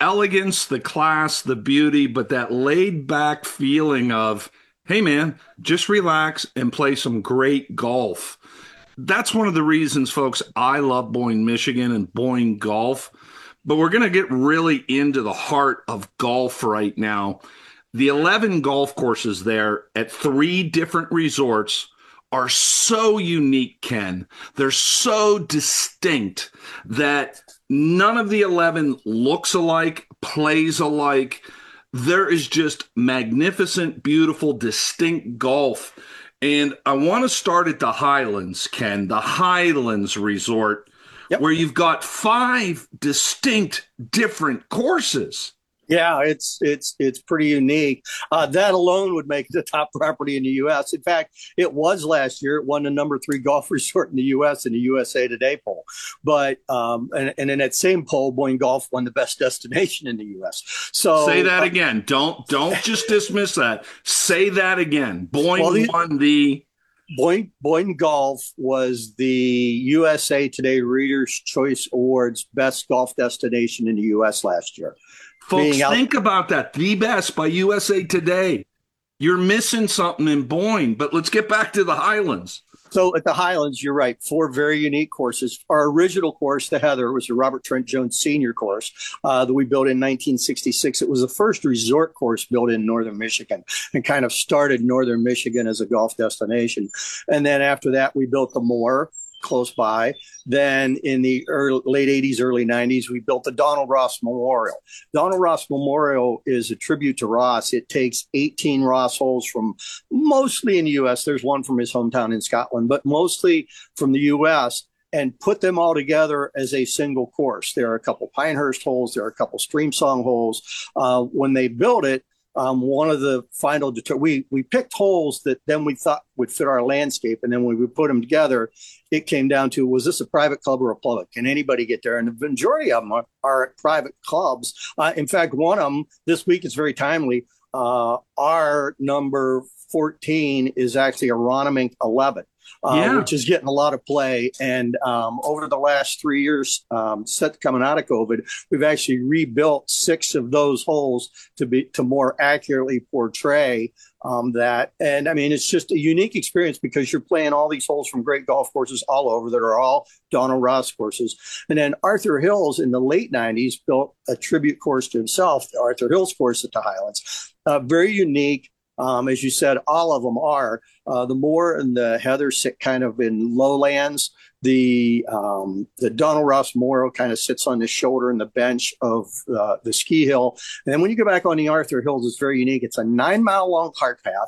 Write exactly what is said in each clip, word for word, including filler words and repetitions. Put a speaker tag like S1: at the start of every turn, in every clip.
S1: elegance, the class, the beauty, but that laid back feeling of, hey man, just relax and play some great golf. That's one of the reasons, folks, I love Boyne, Michigan and Boyne Golf. But we're going to get really into the heart of golf right now. The eleven golf courses there at three different resorts are so unique, Ken. They're so distinct that none of the eleven looks alike, plays alike. There is just magnificent, beautiful, distinct golf. And I want to start at the Highlands, Ken, the Highlands Resort,
S2: Yep.
S1: where you've got five distinct different courses.
S2: Yeah, it's it's it's pretty unique. Uh, that alone would make it the top property in the U S. In fact, it was last year. It won the number three golf resort in the U S in the U S A Today poll. But um, and, and in that same poll, Boyne Golf won the best destination in the U S. So
S1: say that
S2: uh,
S1: again. Don't don't just dismiss that. Say that again. Boyne
S2: well, the,
S1: won the
S2: Boyne Boyne Golf was the U S A Today Readers' Choice Awards best golf destination in the U S last year.
S1: Folks,
S2: out-
S1: think about that. The best by U S A Today. You're missing something in Boyne, but let's get back to the Highlands.
S2: So at the Highlands, you're right, four very unique courses. Our original course, the Heather, was the Robert Trent Jones Senior course uh, that we built in nineteen sixty-six. It was the first resort course built in northern Michigan and kind of started northern Michigan as a golf destination. And then after that, we built the Moore close by. Then in the early, late eighties, early nineties, we built the Donald Ross Memorial. Donald Ross Memorial is a tribute to Ross. It takes eighteen Ross holes from mostly in the U S. There's one from his hometown in Scotland, but mostly from the U S and put them all together as a single course. There are a couple Pinehurst holes. There are a couple Stream Song holes. Uh, when they built it, Um, one of the final, deter- we we picked holes that then we thought would fit our landscape. And then when we put them together, it came down to, was this a private club or a public? Can anybody get there? And the majority of them are, are private clubs. Uh, in fact, one of them this week is very timely. Uh, our number fourteen is actually a Ronimink eleven. Uh,
S1: Yeah.
S2: which is getting a lot of play. And um, over the last three years, um, set coming out of COVID, we've actually rebuilt six of those holes to be to more accurately portray um, that. And I mean, it's just a unique experience because you're playing all these holes from great golf courses all over that are all Donald Ross courses. And then Arthur Hills in the late nineties built a tribute course to himself, the Arthur Hills course at the Highlands. Uh, very unique. Um, as you said, all of them are. Uh, the Moore and the Heather sit kind of in lowlands. The um, the Donald Ross Memorial kind of sits on the shoulder and the bench of uh, the ski hill. And then when you go back on the Arthur Hills, it's very unique. It's a nine mile long cart path.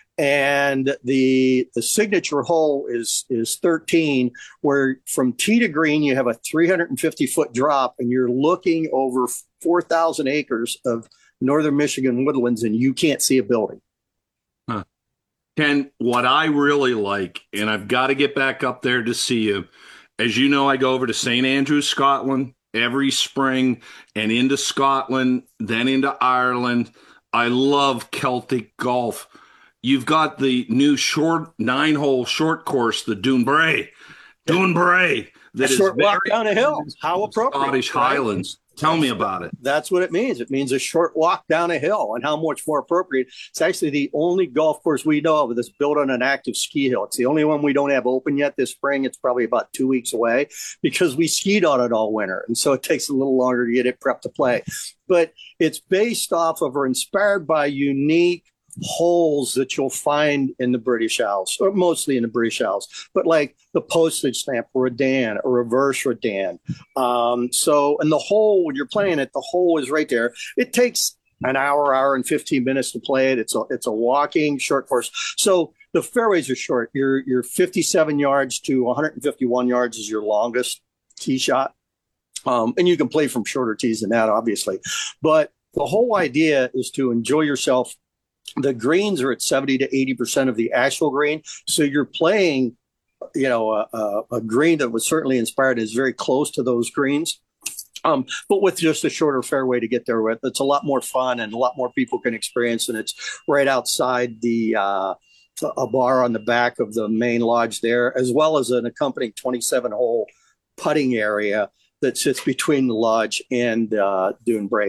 S2: And the the signature hole is is thirteen, where from tee to green, you have a three hundred fifty foot drop and you're looking over four thousand acres of northern Michigan woodlands and you can't see a building.
S1: Huh. Ken, what I really like, and I've got to get back up there to see you, as you know, I go over to Saint Andrews, Scotland every spring and into Scotland, then into Ireland. I love Celtic golf. You've got the new short nine-hole short course, the Dunbray, Dunbray, that
S2: a
S1: is
S2: short walk
S1: very
S2: down a hill. How appropriate.
S1: Scottish
S2: right?
S1: Highlands. Tell me about it.
S2: That's what it means. It means a short walk down a hill, and how much more appropriate. It's actually the only golf course we know of that's built on an active ski hill. It's the only one we don't have open yet this spring. It's probably about two weeks away because we skied on it all winter. And so it takes a little longer to get it prepped to play. But it's based off of or inspired by unique holes that you'll find in the British Isles, or mostly in the British Isles, but like the postage stamp Redan, a reverse Redan. Um, so, and the hole, when you're playing it, the hole is right there. It takes an hour, hour and fifteen minutes to play it. It's a, it's a walking short course. So the fairways are short. You're, you're fifty-seven yards to one hundred fifty-one yards is your longest tee shot. Um, and you can play from shorter tees than that, obviously. But the whole idea is to enjoy yourself. The greens are at seventy to eighty percent of the actual green. So you're playing, you know, a, a, a green that was certainly inspired is very close to those greens. Um, but with just a shorter fairway to get there with, it's a lot more fun and a lot more people can experience. And it's right outside the, uh, a bar on the back of the main lodge there, as well as an accompanying twenty-seven hole putting area that sits between the lodge and uh, Dune Bray.